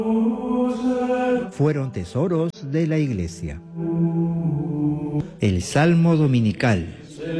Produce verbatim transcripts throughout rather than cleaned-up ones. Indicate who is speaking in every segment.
Speaker 1: fueron tesoros de la Iglesia. El Salmo Dominical.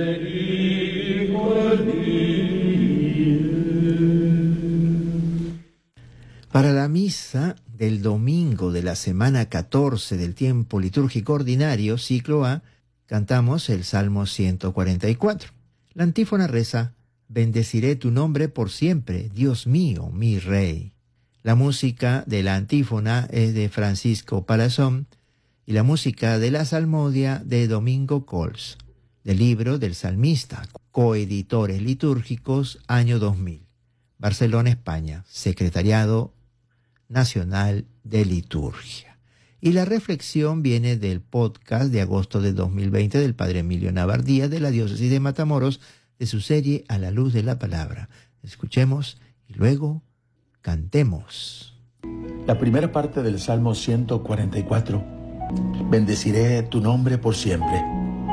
Speaker 1: Para la misa del domingo de la semana catorce del tiempo litúrgico ordinario, ciclo A, cantamos el Salmo ciento cuarenta y cuatro. La antífona reza: bendeciré tu nombre por siempre, Dios mío, mi Rey. La música de la antífona es de Francisco Palazón y la música de la salmodia de Domingo Cols, del libro del salmista, coeditores litúrgicos, año dos mil. Barcelona, España, Secretariado Nacional de Liturgia. Y la reflexión viene del podcast de agosto de dos mil veinte del padre Emilio Navardía de la diócesis de Matamoros, de su serie A la luz de la palabra. Escuchemos y luego cantemos.
Speaker 2: La primera parte del Salmo ciento cuarenta y cuatro. Bendeciré tu nombre por siempre.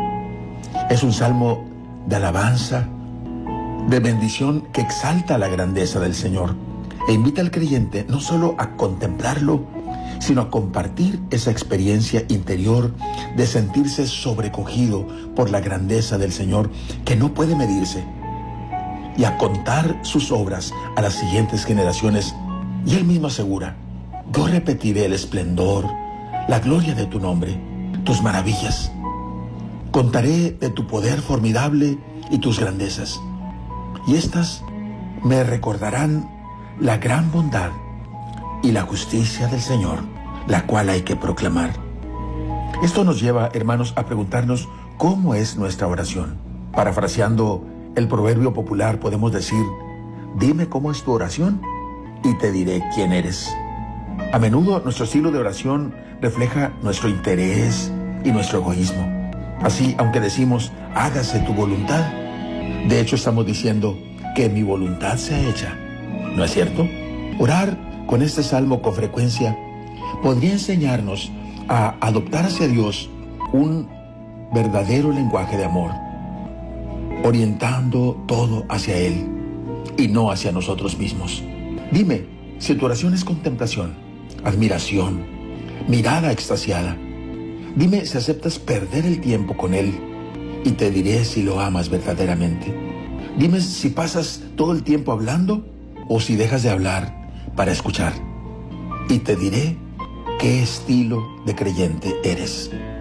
Speaker 2: Es un salmo de alabanza, de bendición que exalta la grandeza del Señor e invita al creyente no solo a contemplarlo, sino a compartir esa experiencia interior de sentirse sobrecogido por la grandeza del Señor que no puede medirse, y a contar sus obras a las siguientes generaciones. Y él mismo asegura: yo repetiré el esplendor, la gloria de tu nombre, tus maravillas. Contaré de tu poder formidable y tus grandezas, y estas me recordarán la gran bondad y la justicia del Señor, la cual hay que proclamar. Esto nos lleva, hermanos, a preguntarnos cómo es nuestra oración. Parafraseando el proverbio popular, podemos decir: dime cómo es tu oración y te diré quién eres. A menudo nuestro estilo de oración refleja nuestro interés y nuestro egoísmo. Así, aunque decimos hágase tu voluntad, de hecho estamos diciendo que mi voluntad sea hecha. ¿No es cierto? Orar con este salmo con frecuencia podría enseñarnos a adoptar hacia Dios un verdadero lenguaje de amor, orientando todo hacia Él y no hacia nosotros mismos. Dime si tu oración es contemplación, admiración, mirada extasiada. Dime si aceptas perder el tiempo con Él y te diré si lo amas verdaderamente. Dime si pasas todo el tiempo hablando o si dejas de hablar para escuchar. Y te diré qué estilo de creyente eres.